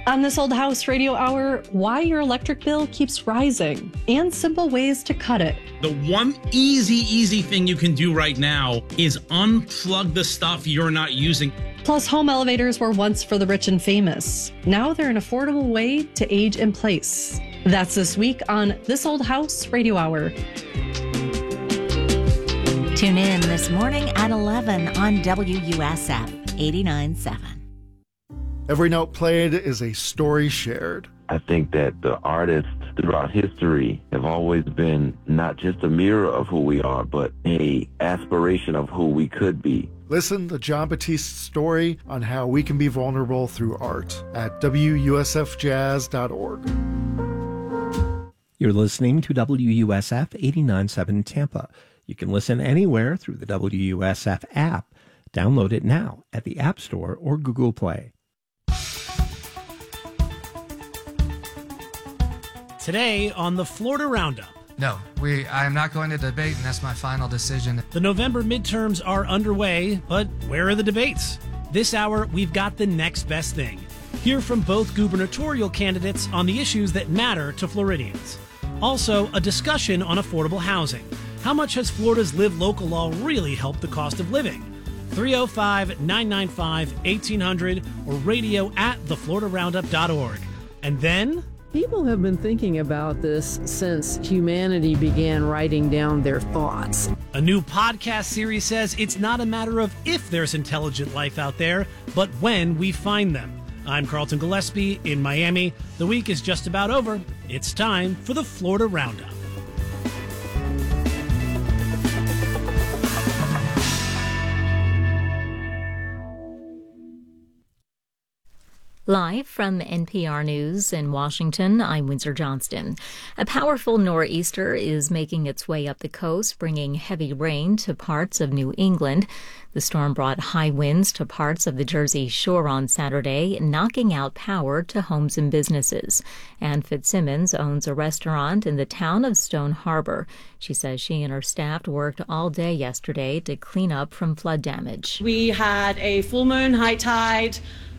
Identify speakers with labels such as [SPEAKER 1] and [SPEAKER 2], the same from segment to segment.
[SPEAKER 1] On This Old House Radio Hour, why your electric bill keeps rising and simple ways to cut it.
[SPEAKER 2] The one easy thing you can do right now is unplug the stuff you're not using.
[SPEAKER 1] Plus, home elevators were once for the rich and famous. Now they're an affordable way to age in place. That's this week on This Old House Radio Hour.
[SPEAKER 3] Tune in this morning at 11 on WUSF 89.7.
[SPEAKER 4] Every note played is a story shared.
[SPEAKER 5] I think that the artists throughout history have always been not just a mirror of who we are, but a aspiration of who we could be.
[SPEAKER 4] Listen to Jon Batiste's story on how we can be vulnerable through art at WUSFjazz.org.
[SPEAKER 6] You're listening to WUSF 89.7 Tampa. You can listen anywhere through the WUSF app. Download it now at the App Store or Google Play.
[SPEAKER 7] Today on the Florida Roundup.
[SPEAKER 8] No, I am not going to debate, and that's my final decision.
[SPEAKER 7] The November midterms are underway, but where are the debates? This hour, we've got the next best thing. Hear from both gubernatorial candidates on the issues that matter to Floridians. Also, a discussion on affordable housing. How much has Florida's Live Local law really helped the cost of living? 305-995-1800 or radio at thefloridaroundup.org. And then...
[SPEAKER 9] People have been thinking about this since humanity began writing down their thoughts.
[SPEAKER 7] A new podcast series says it's not a matter of if there's intelligent life out there, but when we find them. I'm Carlton Gillespie in Miami. The week is just about over. It's time for the Florida Roundup.
[SPEAKER 3] Live from NPR News in Washington, I'm Windsor Johnston. A powerful nor'easter is making its way up the coast, bringing heavy rain to parts of New England. The storm brought high winds to parts of the Jersey Shore on Saturday, knocking out power to homes and businesses. Ann Fitzsimmons owns a restaurant in the town of Stone Harbor. She says she and her staff worked all day yesterday to clean up from flood damage.
[SPEAKER 10] We had a full moon, high tide,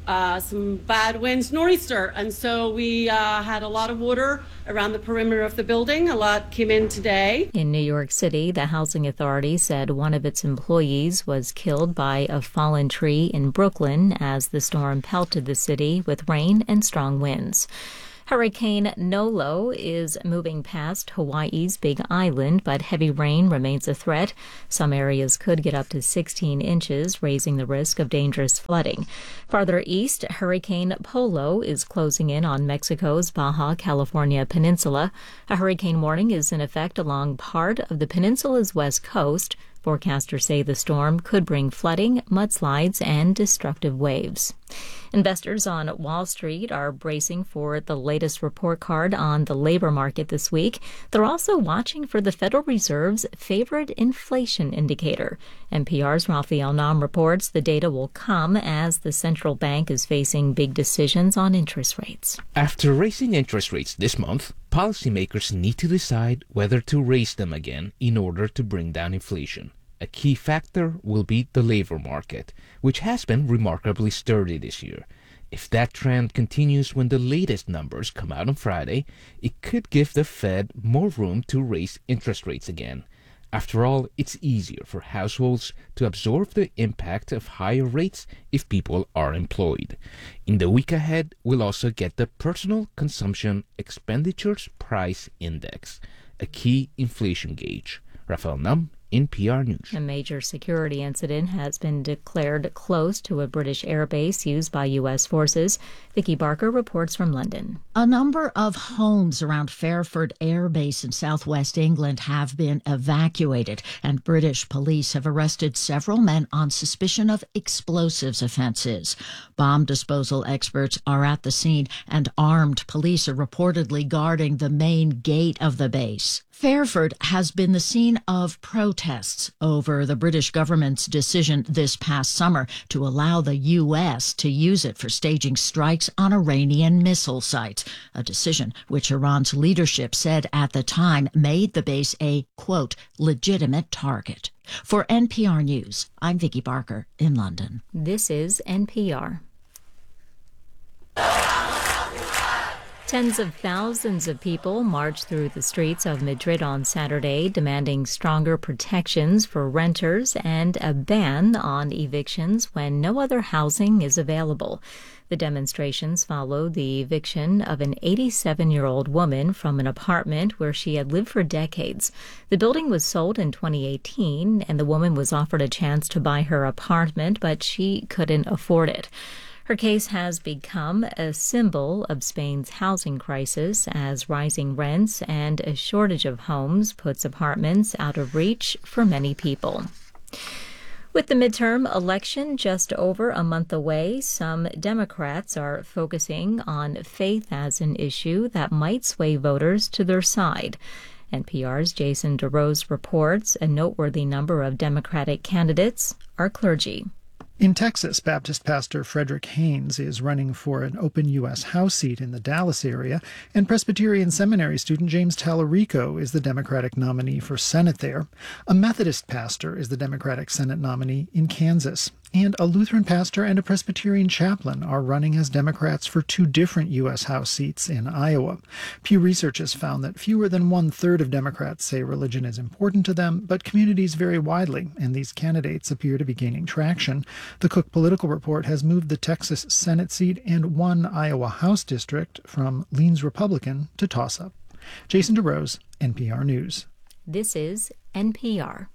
[SPEAKER 10] some bad winds, nor'easter, and so we had a lot of water around the perimeter of the building. A lot came in today.
[SPEAKER 3] In New York City, the housing authority said one of its employees was killed by a fallen tree in Brooklyn as the storm pelted the city with rain and strong winds. Hurricane Nolo is moving past Hawaii's Big Island, but heavy rain remains a threat. Some areas could get up to 16 inches, raising the risk of dangerous flooding. Farther east, Hurricane Polo is closing in on Mexico's Baja California peninsula. A hurricane warning is in effect along part of the peninsula's west coast. Forecasters say the storm could bring flooding, mudslides, and destructive waves. Investors on Wall Street are bracing for the latest report card on the labor market this week. They're also watching for the Federal Reserve's favorite inflation indicator. NPR's Raphael Nam reports the data will come as the central bank is facing big decisions on interest rates.
[SPEAKER 11] After raising interest rates this month, policymakers need to decide whether to raise them again in order to bring down inflation. A key factor will be the labor market, which has been remarkably sturdy this year. If that trend continues when the latest numbers come out on Friday, it could give the Fed more room to raise interest rates again. After all, it's easier for households to absorb the impact of higher rates if people are employed. In the week ahead, we'll also get the Personal Consumption Expenditures Price Index, a key inflation gauge. Raphael Nam, NPR News.
[SPEAKER 3] A major security incident has been declared close to a British airbase used by U.S. forces. Vicky Barker reports from London.
[SPEAKER 12] A number of homes around Fairford Air Base in southwest England have been evacuated, and British police have arrested several men on suspicion of explosives offenses. Bomb disposal experts are at the scene, and armed police are reportedly guarding the main gate of the base. Fairford has been the scene of protests over the British government's decision this past summer to allow the U.S. to use it for staging strikes on Iranian missile sites, a decision which Iran's leadership said at the time made the base a, quote, legitimate target. For NPR News, I'm Vicky Barker in London.
[SPEAKER 3] This is NPR. Tens of thousands of people marched through the streets of Madrid on Saturday, demanding stronger protections for renters and a ban on evictions when no other housing is available. The demonstrations followed the eviction of an 87-year-old woman from an apartment where she had lived for decades. The building was sold in 2018, and the woman was offered a chance to buy her apartment, but she couldn't afford it. Her case has become a symbol of Spain's housing crisis as rising rents and a shortage of homes puts apartments out of reach for many people. With the midterm election just over a month away, some Democrats are focusing on faith as an issue that might sway voters to their side. NPR's Jason DeRose reports a noteworthy number of Democratic candidates are clergy.
[SPEAKER 4] In Texas, Baptist pastor Frederick Haynes is running for an open U.S. House seat in the Dallas area, and Presbyterian Seminary student James Tallarico is the Democratic nominee for Senate there. A Methodist pastor is the Democratic Senate nominee in Kansas. And a Lutheran pastor and a Presbyterian chaplain are running as Democrats for two different U.S. House seats in Iowa. Pew Research has found that fewer than one-third of Democrats say religion is important to them, but communities vary widely, and these candidates appear to be gaining traction. The Cook Political Report has moved the Texas Senate seat and one Iowa House district from leans Republican to toss-up. Jason DeRose, NPR News.
[SPEAKER 3] This is NPR.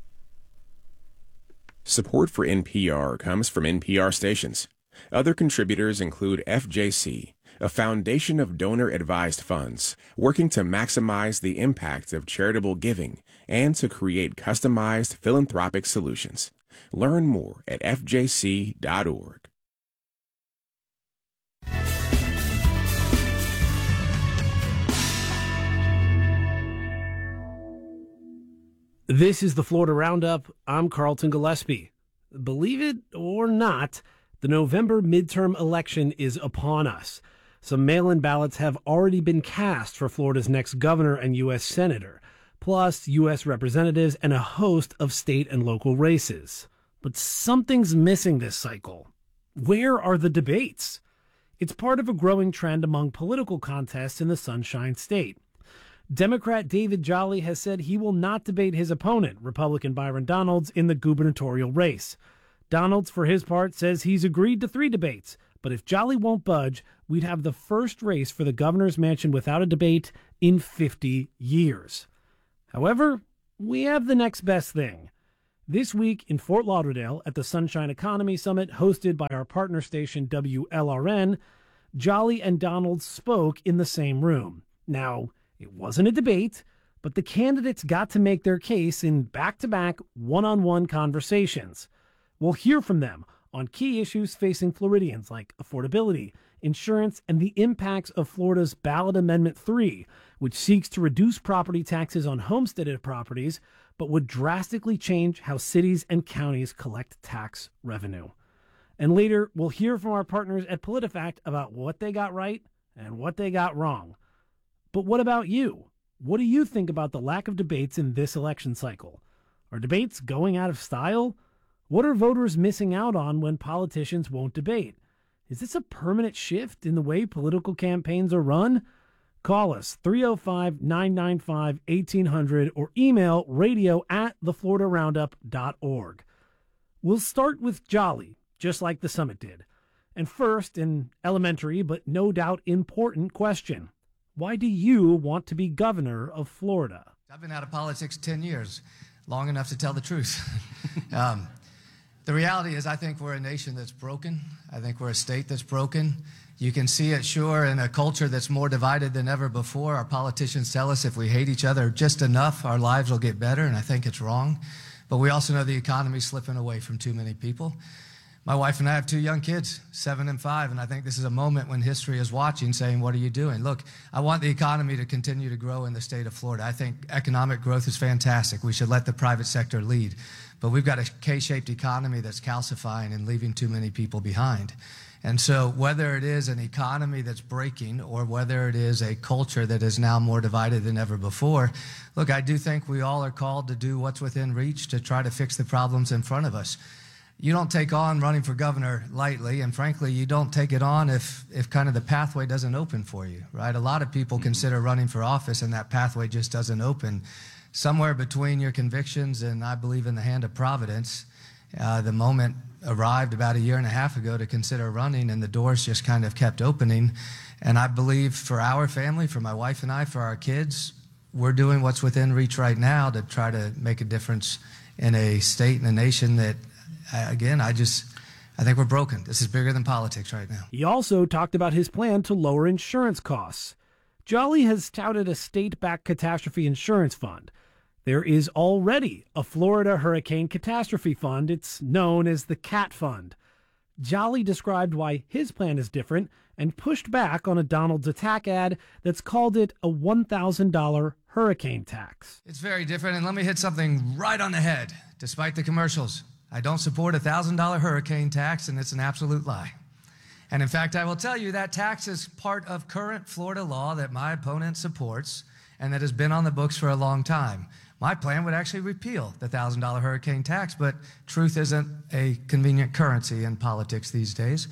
[SPEAKER 13] Support for NPR comes from NPR stations. Other contributors include FJC, a foundation of donor-advised funds working to maximize the impact of charitable giving and to create customized philanthropic solutions. Learn more at fjc.org.
[SPEAKER 7] This is the Florida Roundup. I'm Carlton Gillespie. Believe it or not, the November midterm election is upon us. Some mail-in ballots have already been cast for Florida's next governor and U.S. senator, plus U.S. representatives and a host of state and local races. But something's missing this cycle. Where are the debates? It's part of a growing trend among political contests in the Sunshine State. Democrat David Jolly has said he will not debate his opponent, Republican Byron Donalds, in the gubernatorial race. Donalds, for his part, says he's agreed to 3 debates, but if Jolly won't budge, we'd have the first race for the governor's mansion without a debate in 50 years. However, we have the next best thing. This week in Fort Lauderdale at the Sunshine Economy Summit hosted by our partner station WLRN, Jolly and Donalds spoke in the same room. Now, it wasn't a debate, but the candidates got to make their case in back-to-back, one-on-one conversations. We'll hear from them on key issues facing Floridians like affordability, insurance, and the impacts of Florida's Ballot Amendment 3, which seeks to reduce property taxes on homesteaded properties, but would drastically change how cities and counties collect tax revenue. And later, we'll hear from our partners at PolitiFact about what they got right and what they got wrong. But what about you? What do you think about the lack of debates in this election cycle? Are debates going out of style? What are voters missing out on when politicians won't debate? Is this a permanent shift in the way political campaigns are run? Call us 305-995-1800 or email radio@thefloridaroundup.org. We'll start with Jolly, just like the summit did. And first, an elementary but no doubt important question. Why do you want to be governor of Florida?
[SPEAKER 8] I've been out of politics 10 years, long enough to tell the truth. The reality is I think we're a nation that's broken. I think we're a state that's broken. You can see it, sure, in a culture that's more divided than ever before. Our politicians tell us if we hate each other just enough, our lives will get better, and I think it's wrong. But we also know the economy's slipping away from too many people. My wife and I have 2 young kids, 7 and 5, and I think this is a moment when history is watching, saying, what are you doing? Look, I want the economy to continue to grow in the state of Florida. I think economic growth is fantastic. We should let the private sector lead. But we've got a K-shaped economy that's calcifying and leaving too many people behind. And so whether it is an economy that's breaking or whether it is a culture that is now more divided than ever before, look, I do think we all are called to do what's within reach to try to fix the problems in front of us. you don't take on running for governor lightly, and frankly, you don't take it on if kind of the pathway doesn't open for you, right? A lot of people consider running for office and that pathway just doesn't open. Somewhere between your convictions and I believe in the hand of Providence, the moment arrived about a year and a half ago to consider running, and the doors just kind of kept opening. And I believe for our family, for my wife and I, for our kids, we're doing what's within reach right now to try to make a difference in a state and a nation that, again, I think we're broken. This is bigger than politics right now.
[SPEAKER 7] He also talked about his plan to lower insurance costs. Jolly has touted a state-backed catastrophe insurance fund. There is already a Florida Hurricane Catastrophe Fund. It's known as the CAT Fund. Jolly described why his plan is different and pushed back on a Donald's attack ad that's called it a $1,000 hurricane tax.
[SPEAKER 8] It's very different, and let me hit something right on the head. Despite the commercials, I don't support a $1,000 hurricane tax, and it's an absolute lie. And in fact, I will tell you that tax is part of current Florida law that my opponent supports and that has been on the books for a long time. My plan would actually repeal the $1,000 hurricane tax, but truth isn't a convenient currency in politics these days.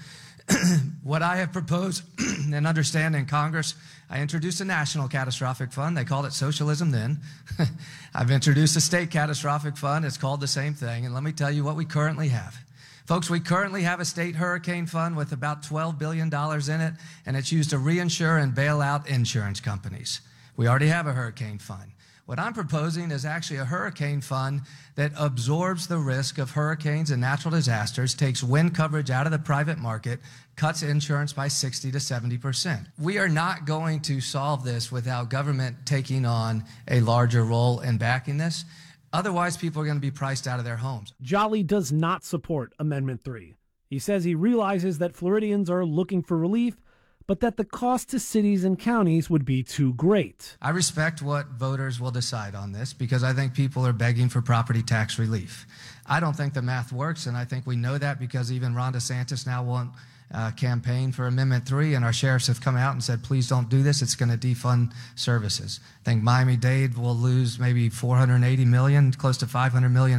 [SPEAKER 8] What I have proposed and understand in Congress, I introduced a national catastrophic fund. They called it socialism then. I've introduced a state catastrophic fund. It's called the same thing. And let me tell you what we currently have. Folks, we currently have a state hurricane fund with about $12 billion in it, and it's used to reinsure and bail out insurance companies. We already have a hurricane fund. What I'm proposing is actually a hurricane fund that absorbs the risk of hurricanes and natural disasters, takes wind coverage out of the private market, cuts insurance by 60 to 70%. We are not going to solve this without government taking on a larger role in backing this. Otherwise, people are going to be priced out of their homes.
[SPEAKER 7] Jolly does not support Amendment 3. He says he realizes that Floridians are looking for relief, but that the cost to cities and counties would be too great.
[SPEAKER 8] I respect what voters will decide on this because I think people are begging for property tax relief. I don't think the math works, and I think we know that because even Ron DeSantis now won't campaign for Amendment 3, and our sheriffs have come out and said, please don't do this. It's going to defund services. I think Miami-Dade will lose maybe $480 million, close to $500 million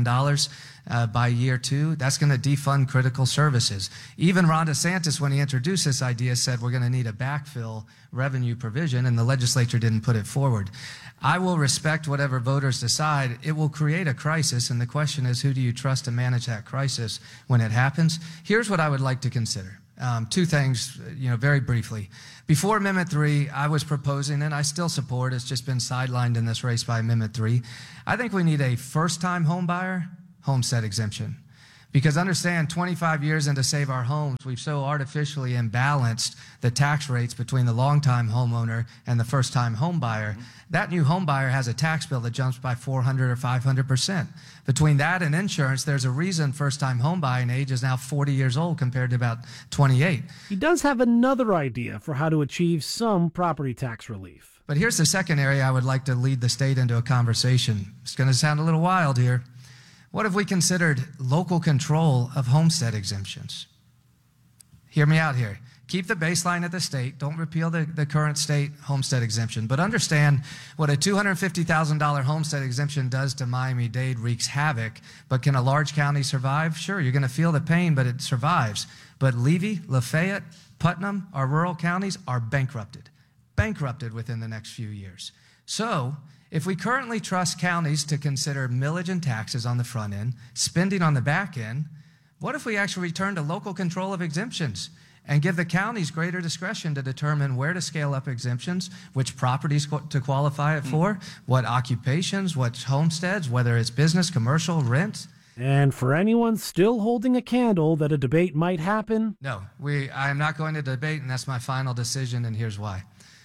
[SPEAKER 8] by year 2. That's going to defund critical services. Even Ron DeSantis, when he introduced this idea, said we're going to need a backfill revenue provision, and the legislature didn't put it forward. I will respect whatever voters decide. It will create a crisis, and the question is, who do you trust to manage that crisis when it happens? Here's what I would like to consider. Two things, very briefly. Before Amendment 3, I was proposing, and I still support, it's just been sidelined in this race by Amendment 3. I think we need a first-time home buyer homestead exemption. Because understand, 25 years into Save Our Homes, we've so artificially imbalanced the tax rates between the long-time homeowner and the first-time home buyer. That new home buyer has a tax bill that jumps by 400 or 500%. Between that and insurance, there's a reason first-time home buying age is now 40 years old compared to about 28.
[SPEAKER 7] He does have another idea for how to achieve some property tax relief.
[SPEAKER 8] But here's the second area I would like to lead the state into a conversation. It's going to sound a little wild here. What if we considered local control of homestead exemptions? Hear me out here. Keep the baseline at the state. Don't repeal the current state homestead exemption. But understand what a $250,000 homestead exemption does to Miami-Dade wreaks havoc. But can a large county survive? Sure, you're going to feel the pain, but it survives. But Levy, Lafayette, Putnam, our rural counties are bankrupted within the next few years. So if we currently trust counties to consider millage and taxes on the front end, spending on the back end, what if we actually return to local control of exemptions and give the counties greater discretion to determine where to scale up exemptions, which properties to qualify it for, what occupations, what homesteads, whether it's business, commercial, rent?
[SPEAKER 7] And for anyone still holding a candle that a debate might happen?
[SPEAKER 8] No, I am not going to debate, and that's my final decision, and here's why.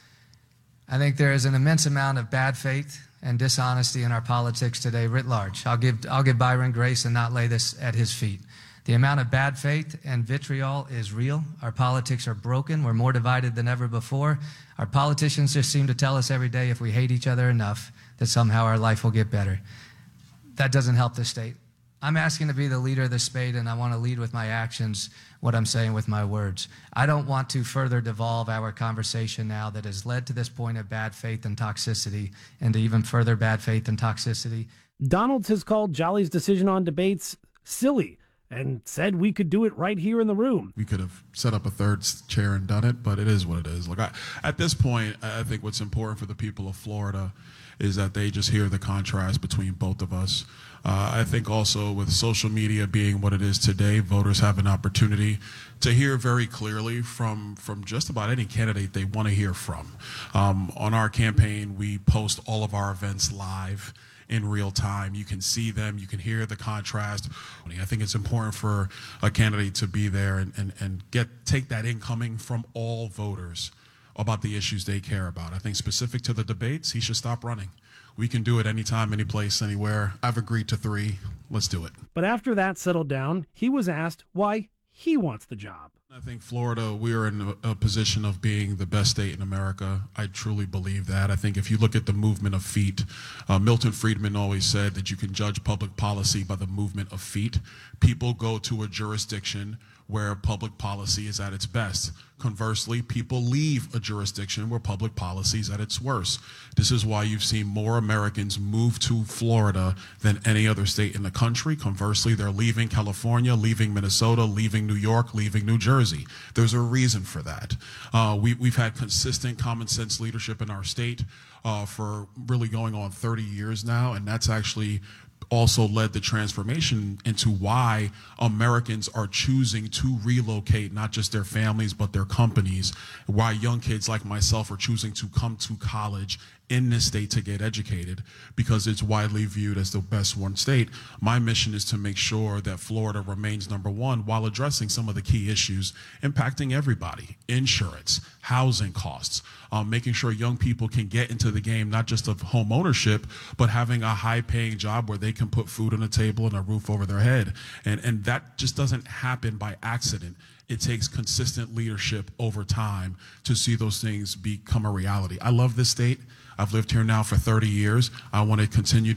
[SPEAKER 8] I think there is an immense amount of bad faith and dishonesty in our politics today writ large. I'll give Byron grace and not lay this at his feet. The amount of bad faith and vitriol is real. Our politics are broken. We're more divided than ever before. Our politicians just seem to tell us every day if we hate each other enough that somehow our life will get better. That doesn't help the state. I'm asking to be the leader of the state, and I want to lead with my actions what I'm saying with my words. I don't want to further devolve our conversation now that has led to this point of bad faith and toxicity into even further bad faith and toxicity.
[SPEAKER 7] Donalds has called Jolly's decision on debates silly and said we could do it right here in the room.
[SPEAKER 14] We could have set up a third chair and done it, but it is what it is. Look, at this point, I think what's important for the people of Florida is that they just hear the contrast between both of us. I think also with social media being what it is today, voters have an opportunity to hear very clearly from just about any candidate they want to hear from. On our campaign, we post all of our events live in real time. You can see them, you can hear the contrast. I think it's important for a candidate to be there and take that incoming from all voters about the issues they care about. I think specific to the debates, he should stop running. We can do it anytime, any place, anywhere. I've agreed to 3. Let's do it.
[SPEAKER 7] But after that settled down, he was asked why he wants the job.
[SPEAKER 14] I think Florida, we are in a position of being the best state in America. I truly believe that. I think if you look at the movement of feet, Milton Friedman always said that you can judge public policy by the movement of feet. People go to a jurisdiction where public policy is at its best. Conversely, people leave a jurisdiction where public policy is at its worst. This is why you've seen more Americans move to Florida than any other state in the country. Conversely, they're leaving California, leaving Minnesota, leaving New York, leaving New Jersey. There's a reason for that. We've had consistent common sense leadership in our state for really going on 30 years now, and that's actually also led the transformation into why Americans are choosing to relocate, not just their families, but their companies, why young kids like myself are choosing to come to college in this state to get educated, because it's widely viewed as the best one state. My mission is to make sure that Florida remains number one while addressing some of the key issues impacting everybody: insurance, housing costs, making sure young people can get into the game, not just of home ownership, but having a high-paying job where they can put food on the table and a roof over their head. And that just doesn't happen by accident. It takes consistent leadership over time to see those things become a reality. I love this state. I've lived here now for 30 years. I want it to continue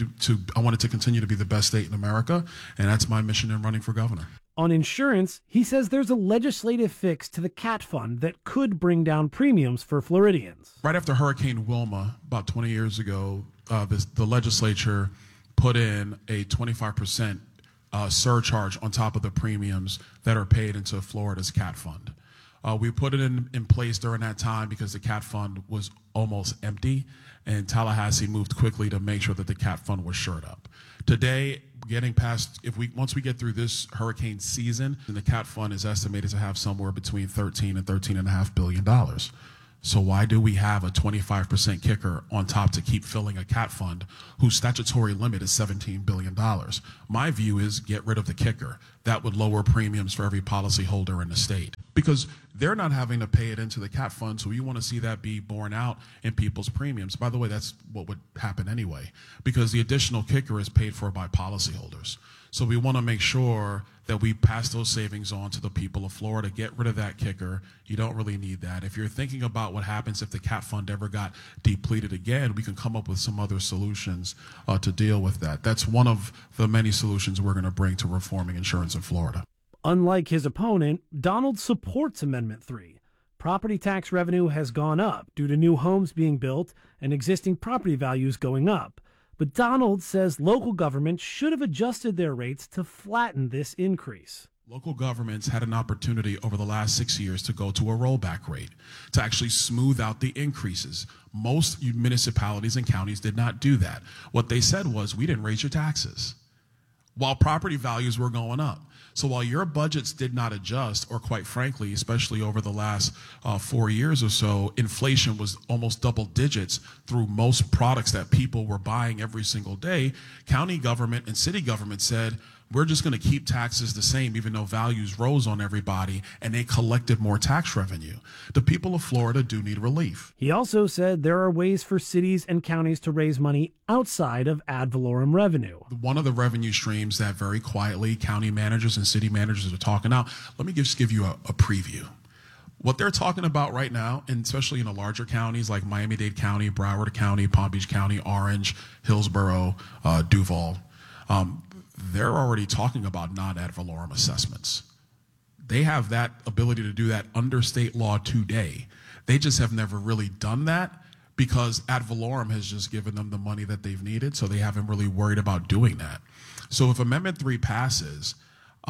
[SPEAKER 14] to be the best state in America, and that's my mission in running for governor.
[SPEAKER 7] On insurance, he says there's a legislative fix to the CAT fund that could bring down premiums for Floridians.
[SPEAKER 14] Right after Hurricane Wilma, about 20 years ago, the legislature put in a 25% surcharge on top of the premiums that are paid into Florida's CAT fund. We put it in place during that time because the CAT fund was almost empty, and Tallahassee moved quickly to make sure that the CAT fund was shored up. Today, getting past, once we get through this hurricane season, the CAT fund is estimated to have somewhere between $13 and $13.5 billion. So why do we have a 25% kicker on top to keep filling a CAT fund whose statutory limit is $17 billion? My view is get rid of the kicker. That would lower premiums for every policyholder in the state, because they're not having to pay it into the CAT fund, so you want to see that be borne out in people's premiums. By the way, that's what would happen anyway, because the additional kicker is paid for by policyholders. So we want to make sure that we pass those savings on to the people of Florida. Get rid of that kicker. You don't really need that. If you're thinking about what happens if the CAT fund ever got depleted again, we can come up with some other solutions to deal with that. That's one of the many solutions we're going to bring to reforming insurance in Florida.
[SPEAKER 7] Unlike his opponent, Donald supports Amendment 3. Property tax revenue has gone up due to new homes being built and existing property values going up. But Donald says local governments should have adjusted their rates to flatten this increase.
[SPEAKER 14] Local governments had an opportunity over the last 6 years to go to a rollback rate, to actually smooth out the increases. Most municipalities and counties did not do that. What they said was, we didn't raise your taxes, while property values were going up. So while your budgets did not adjust, or quite frankly, especially over the last 4 years or so, inflation was almost double digits through most products that people were buying every single day, county government and city government said, we're just going to keep taxes the same even though values rose on everybody, and they collected more tax revenue. The people of Florida do need relief.
[SPEAKER 7] He also said there are ways for cities and counties to raise money outside of ad valorem revenue.
[SPEAKER 14] One of the revenue streams that very quietly county managers and city managers are talking about, let me just give you a preview. What they're talking about right now, and especially in the larger counties like Miami-Dade County, Broward County, Palm Beach County, Orange, Hillsborough, Duval, they're already talking about non-ad valorem assessments. They have that ability to do that under state law today. They just have never really done that because ad valorem has just given them the money that they've needed, so they haven't really worried about doing that. So if Amendment 3 passes,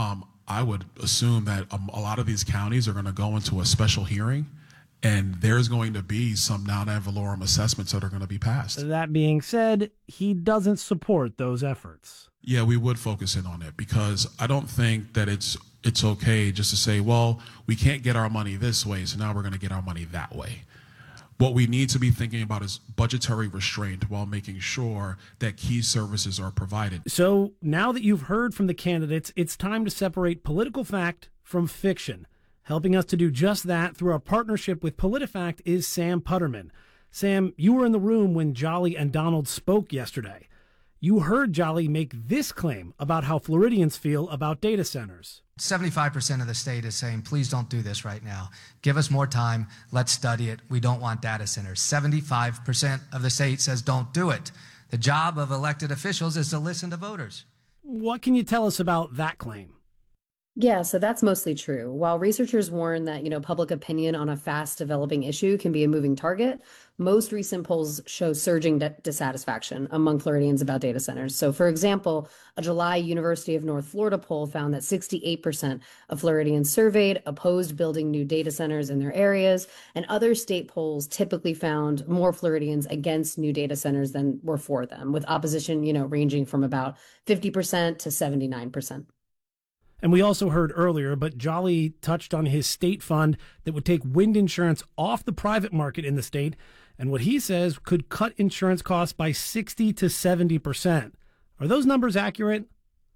[SPEAKER 14] I would assume that a lot of these counties are going to go into a special hearing, and there's going to be some non-ad valorem assessments that are going to be passed.
[SPEAKER 7] That being said, he doesn't support those efforts.
[SPEAKER 14] Yeah, we would focus in on it, because I don't think that it's okay just to say, well, we can't get our money this way, so now we're going to get our money that way. What we need to be thinking about is budgetary restraint while making sure that key services are provided.
[SPEAKER 7] So now that you've heard from the candidates, it's time to separate political fact from fiction. Helping us to do just that through our partnership with PolitiFact is Sam Putterman. Sam, you were in the room when Jolly and Donald spoke yesterday. You heard Jolly make this claim about how Floridians feel about data centers.
[SPEAKER 8] 75% of the state is saying, please don't do this right now. Give us more time. Let's study it. We don't want data centers. 75% of the state says don't do it. The job of elected officials is to listen to voters.
[SPEAKER 7] What can you tell us about that claim?
[SPEAKER 15] Yeah, so that's mostly true. While researchers warn that, public opinion on a fast developing issue can be a moving target, most recent polls show surging dissatisfaction among Floridians about data centers. So, for example, a July University of North Florida poll found that 68% of Floridians surveyed opposed building new data centers in their areas, and other state polls typically found more Floridians against new data centers than were for them, with opposition, ranging from about 50% to 79%.
[SPEAKER 7] And we also heard earlier, but Jolly touched on his state fund that would take wind insurance off the private market in the state, and what he says could cut insurance costs by 60 to 70%. Are those numbers accurate?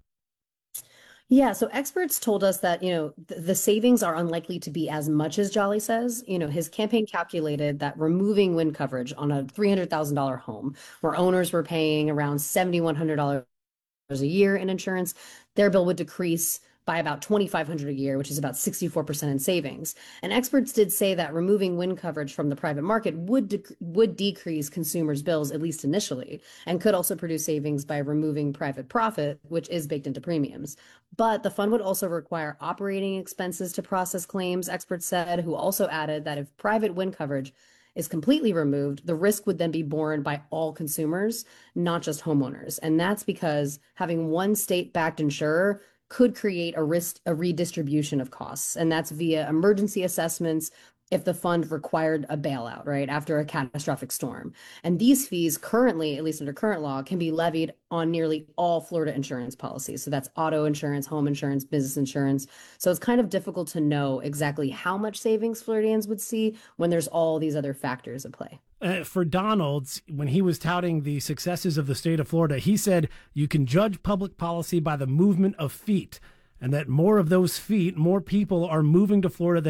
[SPEAKER 15] Yeah, so experts told us that, the savings are unlikely to be as much as Jolly says. His campaign calculated that removing wind coverage on a $300,000 home, where owners were paying around $7,100 a year in insurance, their bill would decrease by about $2,500 a year, which is about 64% in savings. And experts did say that removing wind coverage from the private market would decrease consumers' bills, at least initially, and could also produce savings by removing private profit, which is baked into premiums. But the fund would also require operating expenses to process claims, experts said, who also added that if private wind coverage is completely removed, the risk would then be borne by all consumers, not just homeowners. And that's because having one state-backed insurer could create a redistribution of costs. And that's via emergency assessments if the fund required a bailout, right, after a catastrophic storm. And these fees currently, at least under current law, can be levied on nearly all Florida insurance policies. So that's auto insurance, home insurance, business insurance. So it's kind of difficult to know exactly how much savings Floridians would see when there's all these other factors at play.
[SPEAKER 7] For Donald, when he was touting the successes of the state of Florida, he said you can judge public policy by the movement of feet, and that more of those feet, more people are moving to Florida than